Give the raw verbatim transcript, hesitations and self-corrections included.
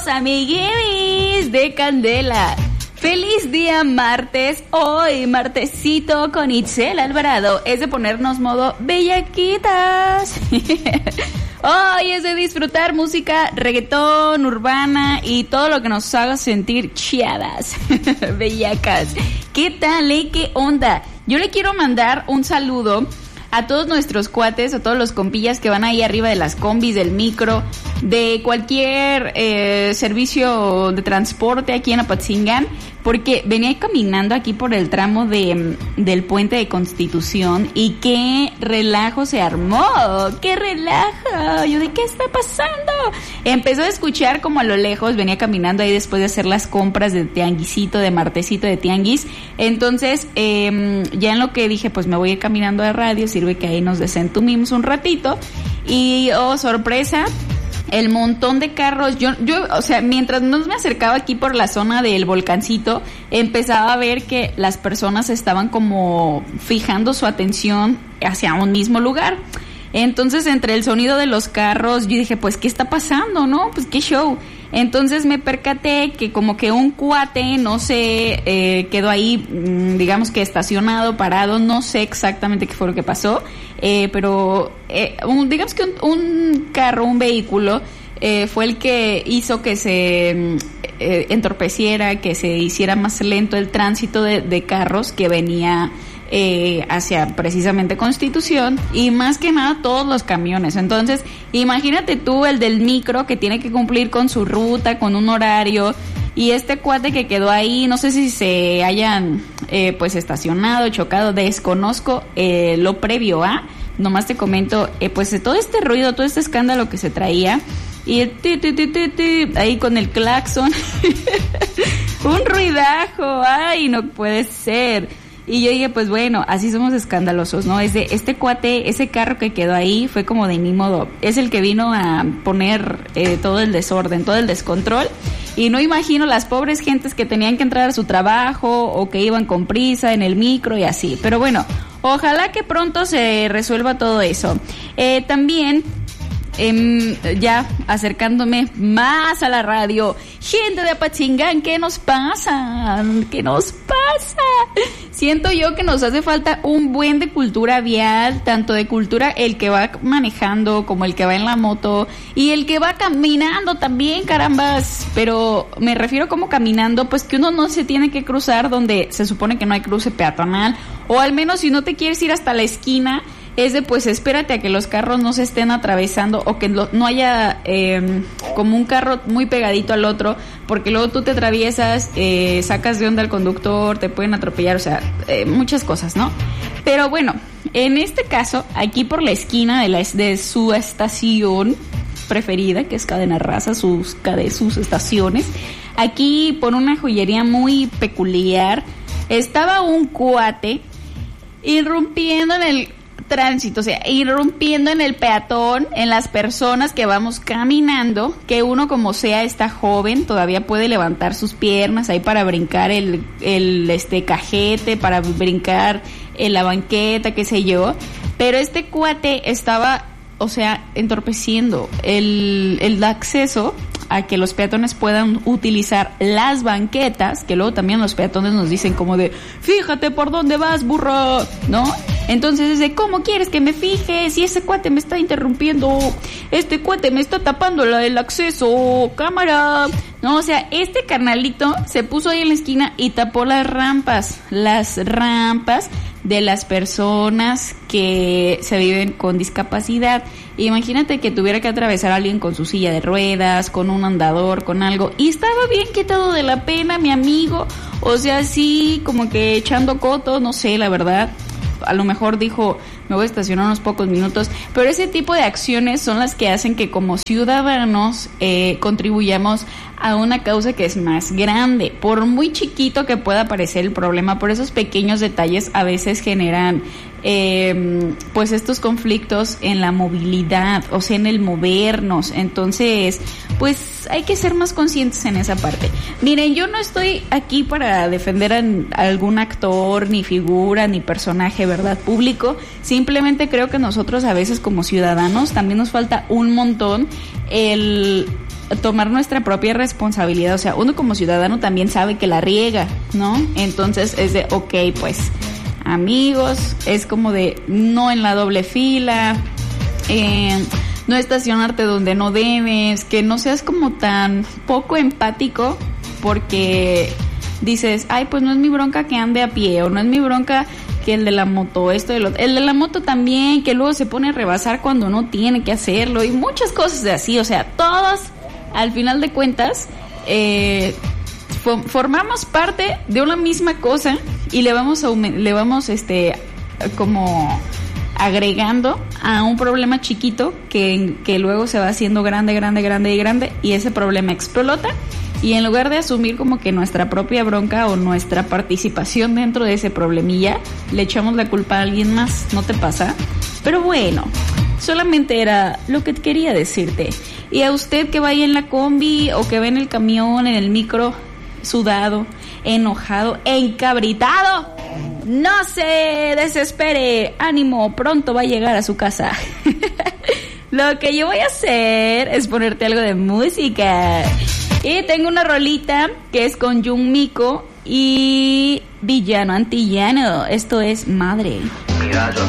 Amiguis de Candela. Feliz día martes. Hoy martesito con Itzel Alvarado es de ponernos modo bellaquitas. Hoy es de disfrutar música, reggaetón, urbana y todo lo que nos haga sentir chiadas, bellacas. ¿Qué tal, eh? ¿Qué onda? Yo le quiero mandar un saludo a todos nuestros cuates, a todos los compillas que van ahí arriba de las combis, del micro, de cualquier eh, servicio de transporte aquí en Apatzingán, porque venía caminando aquí por el tramo de del Puente de Constitución y qué relajo se armó, qué relajo, yo de qué está pasando. Empezó a escuchar como a lo lejos, venía caminando ahí después de hacer las compras de tianguisito, de martesito de tianguis, entonces eh, ya en lo que dije, pues me voy a ir caminando de radio, sirve que ahí nos desentumimos un ratito y oh sorpresa, el montón de carros, yo, yo, o sea, mientras nos me acercaba aquí por la zona del volcancito, empezaba a ver que las personas estaban como fijando su atención hacia un mismo lugar. Entonces, entre el sonido de los carros, yo dije, pues, ¿qué está pasando, no? Pues, ¿qué show? Entonces me percaté que como que un cuate, no sé, eh, quedó ahí, digamos que estacionado, parado, no sé exactamente qué fue lo que pasó, eh, pero eh, un, digamos que un, un carro, un vehículo, eh, fue el que hizo que se eh, entorpeciera, que se hiciera más lento el tránsito de, de carros que venía Eh, hacia precisamente Constitución y más que nada todos los camiones. Entonces imagínate tú el del micro que tiene que cumplir con su ruta, con un horario, y este cuate que quedó ahí, no sé si se hayan eh, pues estacionado, chocado, desconozco eh, lo previo a, nomás te comento eh, pues todo este ruido, todo este escándalo que se traía y el ti, ti, ti, ti, ti, ahí con el claxon un ruidajo, ay no puede ser. Y yo dije, pues bueno, así somos escandalosos, ¿no? Es de este cuate, ese carro que quedó ahí fue como de mi modo. Es el que vino a poner eh, todo el desorden, todo el descontrol. Y no imagino las pobres gentes que tenían que entrar a su trabajo o que iban con prisa en el micro y así. Pero bueno, ojalá que pronto se resuelva todo eso. Eh, también... Eh, ya acercándome más a la radio, gente de Apatzingán, ¿qué nos pasa? ¿Qué nos pasa? Siento yo que nos hace falta un buen de cultura vial, tanto de cultura el que va manejando como el que va en la moto y el que va caminando también, carambas, pero me refiero como caminando, pues que uno no se tiene que cruzar donde se supone que no hay cruce peatonal, o al menos si no te quieres ir hasta la esquina, es de pues espérate a que los carros no se estén atravesando o que lo, no haya eh, como un carro muy pegadito al otro, porque luego tú te atraviesas, eh, sacas de onda al conductor, te pueden atropellar, o sea, eh, muchas cosas, ¿no? Pero bueno, en este caso, aquí por la esquina de, la, de su estación preferida, que es Cadena Raza, sus, de sus estaciones, aquí por una joyería muy peculiar, estaba un cuate irrumpiendo en el tránsito, o sea, irrumpiendo en el peatón, en las personas que vamos caminando, que uno como sea está joven, todavía puede levantar sus piernas ahí para brincar el, el este cajete, para brincar en la banqueta, qué sé yo, pero este cuate estaba, o sea, entorpeciendo el, el acceso a que los peatones puedan utilizar las banquetas, que luego también los peatones nos dicen como de, fíjate por dónde vas, burro, ¿no? Entonces es de, ¿cómo quieres que me fije? Si ese cuate me está interrumpiendo, este cuate me está tapando la, el acceso, cámara, ¿no? O sea, este carnalito se puso ahí en la esquina y tapó las rampas, las rampas de las personas que se viven con discapacidad. Imagínate que tuviera que atravesar a alguien con su silla de ruedas, con un andador, con algo, y estaba bien quitado de la pena, mi amigo, o sea, así como que echando coto, no sé, la verdad, a lo mejor dijo, me voy a estacionar unos pocos minutos, pero ese tipo de acciones son las que hacen que como ciudadanos eh, contribuyamos a una causa que es más grande, por muy chiquito que pueda parecer el problema, por esos pequeños detalles a veces generan eh, pues estos conflictos en la movilidad, o sea, en el movernos. Entonces, pues hay que ser más conscientes en esa parte. Miren, yo no estoy aquí para defender a, a algún actor, ni figura, ni personaje, ¿verdad?, público. Simplemente creo que nosotros a veces como ciudadanos también nos falta un montón el tomar nuestra propia responsabilidad. O sea, uno como ciudadano también sabe que la riega, ¿no? Entonces es de, ok, pues, amigos, es como de no en la doble fila, eh, no estacionarte donde no debes, que no seas como tan poco empático porque dices, ay, pues no es mi bronca que ande a pie, o no es mi bronca que el de la moto, esto, el, el de la moto también, que luego se pone a rebasar cuando no tiene que hacerlo, y muchas cosas de así. O sea, todos, al final de cuentas, eh, fo- formamos parte de una misma cosa y le vamos, aument- le vamos este, como agregando a un problema chiquito que, que luego se va haciendo grande, grande, grande y grande, y ese problema explota. Y en lugar de asumir como que nuestra propia bronca o nuestra participación dentro de ese problemilla, le echamos la culpa a alguien más. ¿No te pasa? Pero bueno, solamente era lo que quería decirte. Y a usted que vaya en la combi o que ve en el camión, en el micro, sudado, enojado, encabritado, no se desespere. Ánimo, pronto va a llegar a su casa. Lo que yo voy a hacer es ponerte algo de música. Y tengo una rolita que es con Jun Miko y Villano Antillano. Esto es Madre. Mira, yo